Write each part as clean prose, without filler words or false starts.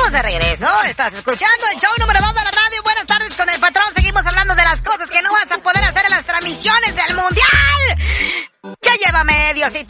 Estamos de regreso, estás escuchando el show número 2 de la radio. Buenas tardes con el patrón. Seguimos hablando de las cosas que no vas a poder hacer en las transmisiones del Mundial. Ya llévame, Diosito.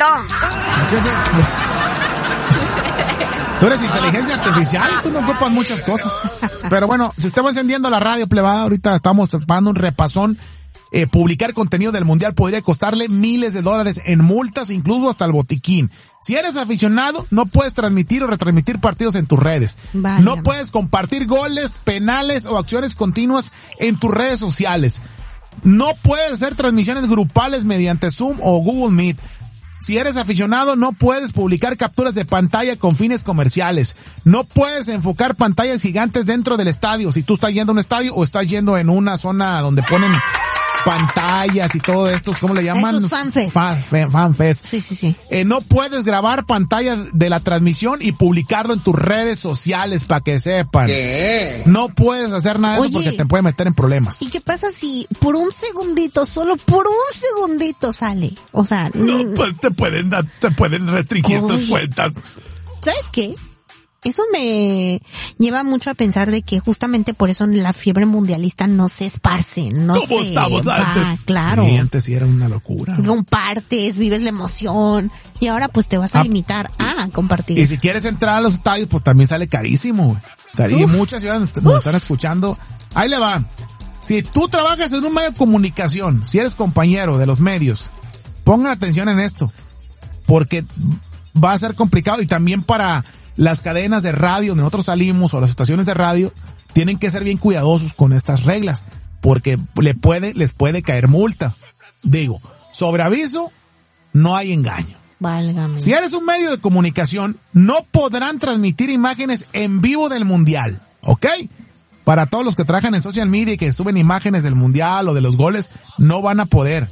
Tú eres inteligencia artificial, tú no ocupas muchas cosas. Pero bueno, si usted va encendiendo la radio plebada, ahorita estamos dando un repasón. Publicar contenido del Mundial podría costarle miles de dólares en multas, incluso hasta el botiquín. Si eres aficionado, no puedes transmitir o retransmitir partidos en tus redes. Vale. No puedes compartir goles, penales o acciones continuas en tus redes sociales. No puedes hacer transmisiones grupales mediante Zoom o Google Meet. Si eres aficionado, no puedes publicar capturas de pantalla con fines comerciales. No puedes enfocar pantallas gigantes dentro del estadio. Si tú estás yendo a un estadio o estás yendo en una zona donde ponen pantallas y todo esto, ¿cómo le llaman? Estos fanfest. Fanfest. Sí. No puedes grabar pantallas de la transmisión y publicarlo en tus redes sociales para que sepan. ¿Qué? No puedes hacer nada de eso porque te puede meter en problemas. ¿Y qué pasa si por un segundito, solo por un segundito sale? O sea, no, pues te pueden restringir tus cuentas. ¿Sabes qué? Eso me lleva mucho a pensar de que justamente por eso la fiebre mundialista no se esparce, no ¿Cómo se estamos va, antes? Claro. Sí, antes sí era una locura. Compartes, vives la emoción y ahora pues te vas a limitar a compartir. Y si quieres entrar a los estadios, pues también sale carísimo, güey. Y muchas ciudades nos están escuchando. Ahí le va. Si tú trabajas en un medio de comunicación, si eres compañero de los medios, pongan atención en esto, porque va a ser complicado y también para las cadenas de radio donde nosotros salimos o las estaciones de radio tienen que ser bien cuidadosos con estas reglas porque les puede caer multa. Digo, sobre aviso no hay engaño. Válgame. Si eres un medio de comunicación, no podrán transmitir imágenes en vivo del Mundial, ¿ok? Para todos los que trabajan en social media y que suben imágenes del Mundial o de los goles, no van a poder.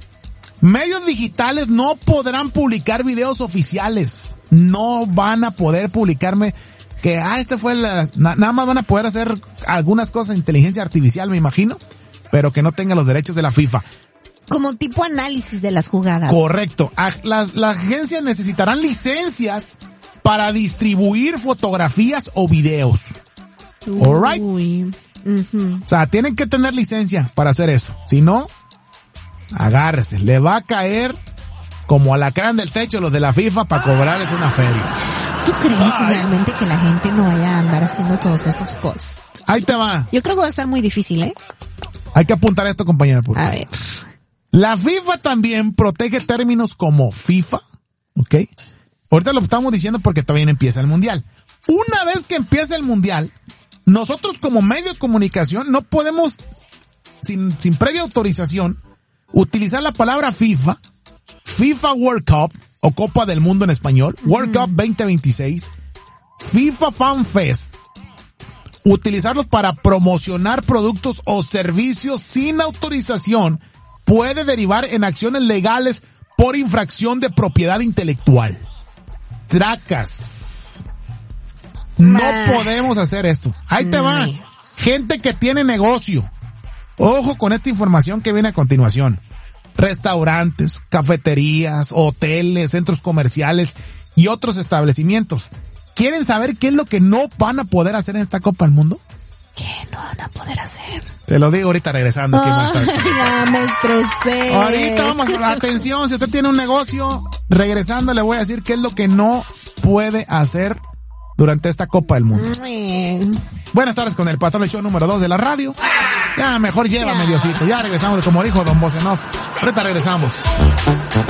Medios digitales no podrán publicar videos oficiales. No van a poder publicarme que, nada más van a poder hacer algunas cosas de inteligencia artificial, me imagino, pero que no tengan los derechos de la FIFA. Como tipo análisis de las jugadas. Correcto. Las agencias necesitarán licencias para distribuir fotografías o videos. All right. Uh-huh. O sea, tienen que tener licencia para hacer eso. Si no, agárrese, le va a caer como alacrán del techo los de la FIFA para cobrarles una feria. ¿Tú crees realmente que la gente no vaya a andar haciendo todos esos posts? Ahí te va. Yo creo que va a estar muy difícil, ¿eh? Hay que apuntar esto, compañera. A ver. La FIFA también protege términos como FIFA, ¿ok? Ahorita lo estamos diciendo porque todavía no empieza el Mundial. Una vez que empiece el Mundial, nosotros como medio de comunicación no podemos, sin previa autorización, utilizar la palabra FIFA World Cup o Copa del Mundo en español, World Cup 2026, FIFA Fan Fest, utilizarlos para promocionar productos o servicios sin autorización puede derivar en acciones legales por infracción de propiedad intelectual. Tracas. No podemos hacer esto. Ahí te va. Gente que tiene negocio. Ojo con esta información que viene a continuación. Restaurantes, cafeterías, hoteles, centros comerciales y otros establecimientos. ¿Quieren saber qué es lo que no van a poder hacer en esta Copa del Mundo? ¿Qué no van a poder hacer? Te lo digo ahorita regresando. Aquí ya me estresé. Ahorita vamos a la atención. Si usted tiene un negocio, regresando le voy a decir qué es lo que no puede hacer durante esta Copa del Mundo. Buenas tardes con el patrón, el show número 2 de la radio. Ya, mejor llévame, Diosito. Ya regresamos, como dijo Don Bosenov. Ahorita regresamos.